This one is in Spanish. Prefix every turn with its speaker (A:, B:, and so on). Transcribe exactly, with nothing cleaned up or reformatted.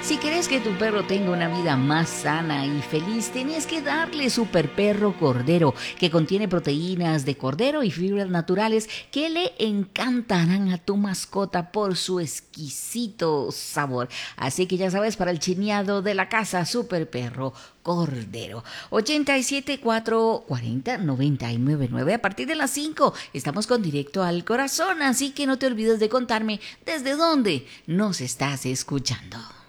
A: Si quieres que tu perro tenga una vida más sana y feliz, tienes que darle Super Perro Cordero, que contiene proteínas de cordero y fibras naturales que le encantarán a tu mascota por su exquisito sabor. Así que ya sabes, para el chineado de la casa, Super Perro Cordero. ochenta y siete, cuatro cuarenta, noventa y nueve nueve. A partir de las cinco estamos con Directo al Corazón, así que no te olvides de contarme desde dónde nos estás escuchando.